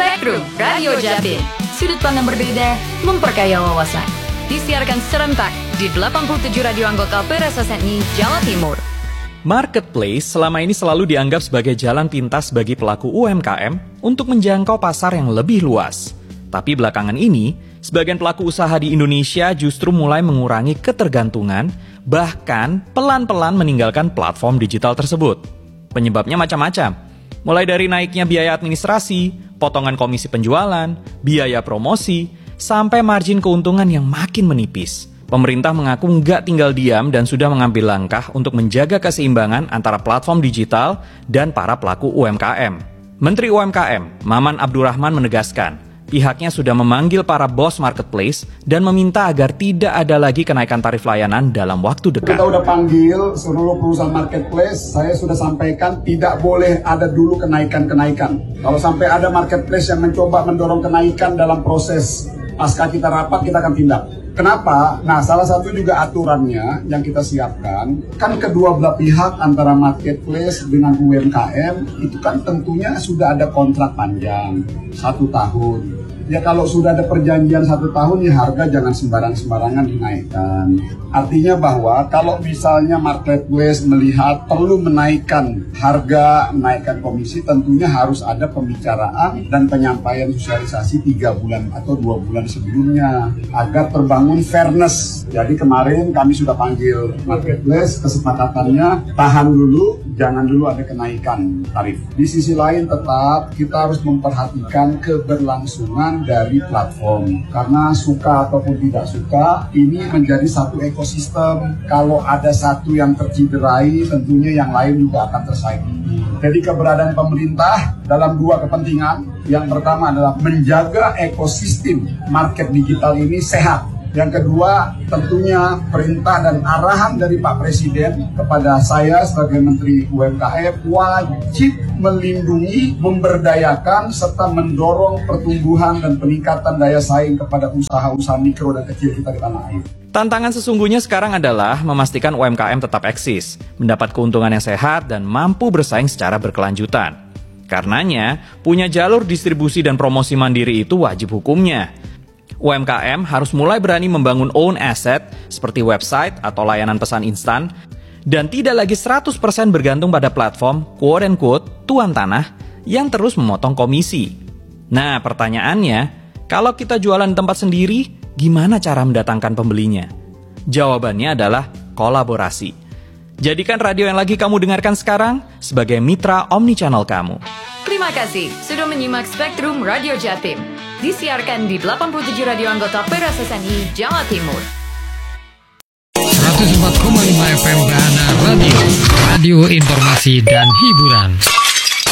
Spektrum Radio Jatim. Sudut pandang berbeda, memperkaya wawasan. Disiarkan serentak di 87 radio anggota PRSSNI Jawa Timur. Marketplace selama ini selalu dianggap sebagai jalan pintas bagi pelaku UMKM untuk menjangkau pasar yang lebih luas. Tapi belakangan ini, sebagian pelaku usaha di Indonesia justru mulai mengurangi ketergantungan, bahkan pelan-pelan meninggalkan platform digital tersebut. Penyebabnya macam-macam. Mulai dari naiknya biaya administrasi, potongan komisi penjualan, biaya promosi, sampai margin keuntungan yang makin menipis. Pemerintah mengaku nggak tinggal diam dan sudah mengambil langkah untuk menjaga keseimbangan antara platform digital dan para pelaku UMKM. Menteri UMKM, Maman Abdurrahman menegaskan, pihaknya sudah memanggil para bos marketplace dan meminta agar tidak ada lagi kenaikan tarif layanan dalam waktu dekat. Kita udah panggil seluruh perusahaan marketplace, saya sudah sampaikan tidak boleh ada dulu kenaikan-kenaikan. Kalau sampai ada marketplace yang mencoba mendorong kenaikan dalam proses pasca kita rapat, kita akan tindak. Kenapa? Nah, salah satu juga aturannya yang kita siapkan, kan kedua belah pihak antara marketplace dengan UMKM, itu kan tentunya sudah ada kontrak panjang, 1 tahun. Ya kalau sudah ada perjanjian 1 tahun, ya harga jangan sembarangan dinaikkan. Artinya bahwa kalau misalnya marketplace melihat perlu menaikkan harga, menaikkan komisi, tentunya harus ada pembicaraan dan penyampaian sosialisasi 3 bulan atau 2 bulan sebelumnya agar terbangun fairness. Jadi kemarin kami sudah panggil marketplace, kesepakatannya tahan dulu, jangan dulu ada kenaikan tarif. Di sisi lain tetap kita harus memperhatikan keberlangsungan dari platform. Karena suka ataupun tidak suka, ini menjadi satu ekosistem. Kalau ada satu yang tercederai, tentunya yang lain juga akan tersaingi. Jadi keberadaan pemerintah dalam 2 kepentingan. Yang pertama adalah menjaga ekosistem market digital ini sehat. Yang kedua, tentunya perintah dan arahan dari Pak Presiden kepada saya sebagai Menteri UMKM wajib melindungi, memberdayakan, serta mendorong pertumbuhan dan peningkatan daya saing kepada usaha-usaha mikro dan kecil kita di tanah air. Tantangan sesungguhnya sekarang adalah memastikan UMKM tetap eksis, mendapat keuntungan yang sehat dan mampu bersaing secara berkelanjutan. Karenanya, punya jalur distribusi dan promosi mandiri itu wajib hukumnya. UMKM harus mulai berani membangun own asset seperti website atau layanan pesan instan dan tidak lagi 100% bergantung pada platform quote-unquote tuan tanah yang terus memotong komisi. Nah, pertanyaannya, kalau kita jualan di tempat sendiri, gimana cara mendatangkan pembelinya? Jawabannya adalah kolaborasi. Jadikan radio yang lagi kamu dengarkan sekarang sebagai mitra omnichannel kamu. Terima kasih sudah menyimak Spektrum Radio Jatim. Disiarkan di 87 radio anggota PRSSNI Jawa Timur. 104,5 FM Bahana Radio, radio informasi dan hiburan.